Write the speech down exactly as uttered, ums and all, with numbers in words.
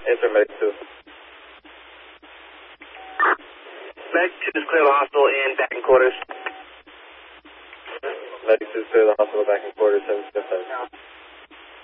Answer medic two. Medic two is clear the hospital and back in quarters. Medic two is clear the hospital back in quarters, seven fifty-five.